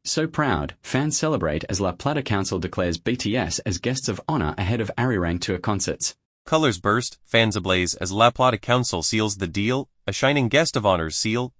So proud, fans celebrate as La Plata Council declares BTS as guests of honor ahead of Arirang Tour concerts. Colors burst, fans ablaze as La Plata Council seals the deal, a shining guest of honors seal,